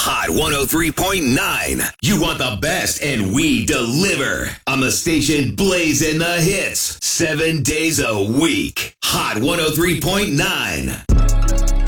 Hot 103.9. You want the best, and we deliver. On the station blazing the hits 7 days a week. Hot 103.9.